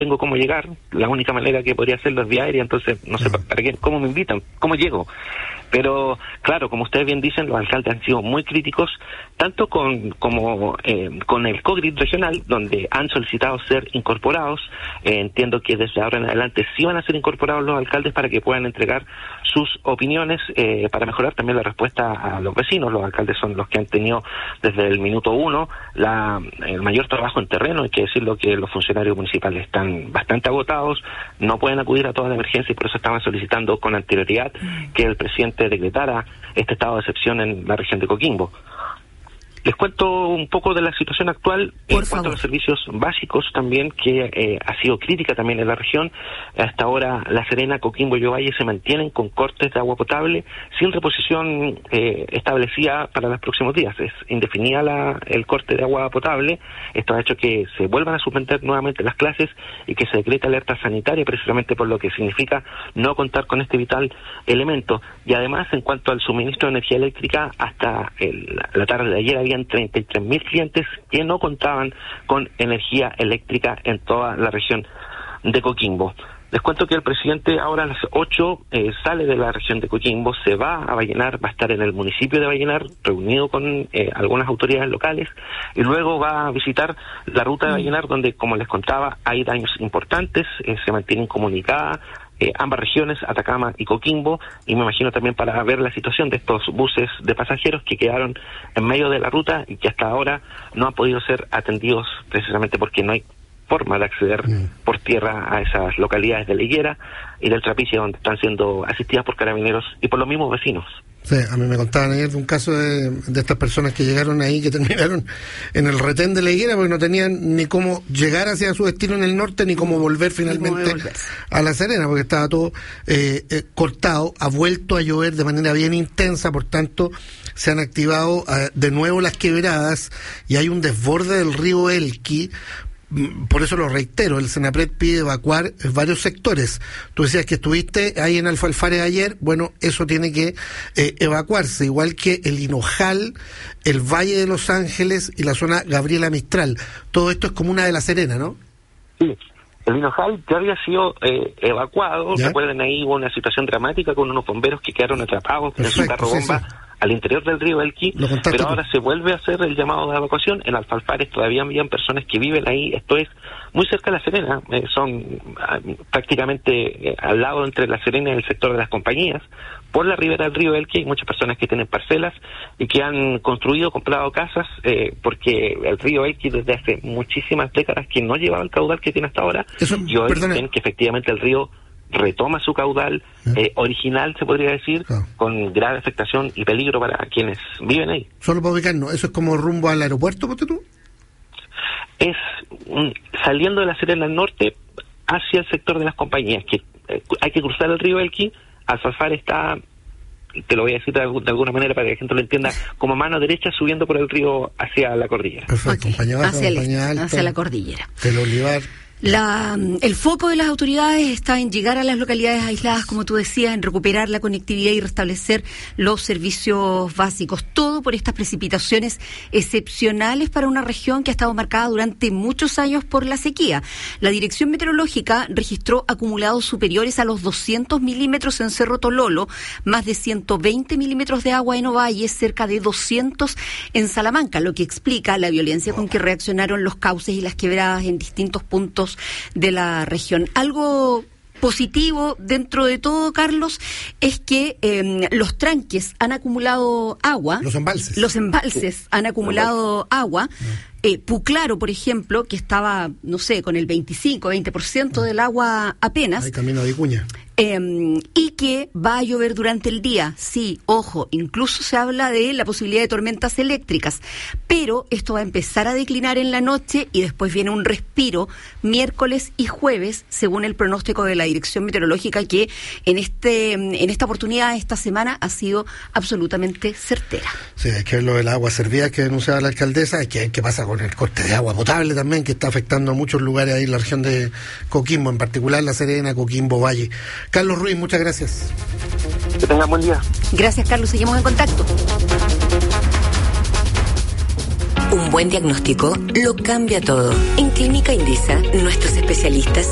tengo cómo llegar, la única manera que podría hacerlo es vía aérea, entonces no sé para qué, cómo me invitan, cómo llego. Pero claro, como ustedes bien dicen, los alcaldes han sido muy críticos, tanto con el COGRID regional, donde han solicitado ser incorporados. Entiendo que desde ahora en adelante sí van a ser incorporados los alcaldes para que puedan entregar sus opiniones, para mejorar también la respuesta a los vecinos. Los alcaldes son los que han tenido desde el minuto uno el mayor trabajo en terreno. Hay que decirlo que los funcionarios municipales están bastante agotados, no pueden acudir a toda la emergencia y por eso estaban solicitando con anterioridad que el presidente decretara este estado de excepción en la región de Coquimbo. Les cuento un poco de la situación actual en cuanto a los servicios básicos también, que ha sido crítica también en la región. Hasta ahora La Serena, Coquimbo y Ovalle se mantienen con cortes de agua potable sin reposición establecida para los próximos días. Es indefinida el corte de agua potable. Esto ha hecho que se vuelvan a suspender nuevamente las clases y que se decrete alerta sanitaria, precisamente por lo que significa no contar con este vital elemento. Y además, en cuanto al suministro de energía eléctrica, hasta la tarde de ayer habían 33.000 clientes que no contaban con energía eléctrica en toda la región de Coquimbo. Les cuento que el presidente ahora a las 8 sale de la región de Coquimbo, se va a Vallenar, va a estar en el municipio de Vallenar, reunido con algunas autoridades locales, y luego va a visitar la ruta de Vallenar, donde, como les contaba, hay daños importantes, se mantienen comunicadas ambas regiones, Atacama y Coquimbo, y me imagino también para ver la situación de estos buses de pasajeros que quedaron en medio de la ruta y que hasta ahora no han podido ser atendidos precisamente porque no hay forma de acceder por tierra a esas localidades de La Higuera y del Trapiche, donde están siendo asistidas por carabineros y por los mismos vecinos. Sí, a mí me contaban ayer de un caso de estas personas que llegaron ahí, que terminaron en el retén de La Higuera porque no tenían ni cómo llegar hacia su destino en el norte ni cómo volver finalmente a La Serena, porque estaba todo cortado. Ha vuelto a llover de manera bien intensa, por tanto se han activado de nuevo las quebradas y hay un desborde del río Elqui. Por eso lo reitero, el Senapred pide evacuar varios sectores. Tú decías que estuviste ahí en Alfalfares ayer, bueno, eso tiene que evacuarse, igual que el Hinojal, el Valle de Los Ángeles y la zona Gabriela Mistral. Todo esto es comuna de La Serena, ¿no? Sí, el Hinojal ya había sido evacuado. ¿Ya? Recuerden, ahí hubo una situación dramática con unos bomberos que quedaron atrapados en su carro bomba. Sí. Al interior del río Elqui, pero ahora se vuelve a hacer el llamado de evacuación. En Alfalfares todavía habían personas que viven ahí, esto es muy cerca de La Serena, son prácticamente al lado entre La Serena y el sector de las compañías. Por la ribera del río Elqui hay muchas personas que tienen parcelas y que han comprado casas, porque el río Elqui desde hace muchísimas décadas que no llevaba el caudal que tiene hasta ahora, y hoy ven que efectivamente el río retoma su caudal original, se podría decir, con grave afectación y peligro para quienes viven ahí. Solo para ubicarnos, ¿eso es como rumbo al aeropuerto, ponte tú? Es saliendo de La Serena al norte hacia el sector de las compañías, que hay que cruzar el río Elqui. Alfalfares está, te lo voy a decir de alguna manera para que la gente lo entienda, como mano derecha subiendo por el río hacia la cordillera. Perfecto, hacia la cordillera. El Olivar. El foco de las autoridades está en llegar a las localidades aisladas, como tú decías, en recuperar la conectividad y restablecer los servicios básicos. Todo por estas precipitaciones excepcionales para una región que ha estado marcada durante muchos años por la sequía. La Dirección Meteorológica registró acumulados superiores a los 200 milímetros en Cerro Tololo, más de 120 milímetros de agua en Ovalle, cerca de 200 en Salamanca, lo que explica la violencia con que reaccionaron los cauces y las quebradas en distintos puntos de la región. Algo positivo dentro de todo, Carlos, es que los tranques han acumulado agua. Los embalses han acumulado agua. Puclaro, por ejemplo, que estaba, no sé, con el 20% del agua apenas. Hay camino a Vicuña. Y que va a llover durante el día. Sí, ojo, incluso se habla de la posibilidad de tormentas eléctricas, pero esto va a empezar a declinar en la noche y después viene un respiro miércoles y jueves, según el pronóstico de la Dirección Meteorológica, que en esta oportunidad, esta semana, ha sido absolutamente certera. Sí, hay que ver lo del agua servida que denunciaba la alcaldesa, hay que ver qué pasa con el corte de agua potable también, que está afectando a muchos lugares ahí en la región de Coquimbo, en particular La Serena, Coquimbo, Valle. Carlos Ruiz, muchas gracias. Que tengan buen día. Gracias, Carlos. Seguimos en contacto. Un buen diagnóstico lo cambia todo. En Clínica Indisa, nuestros especialistas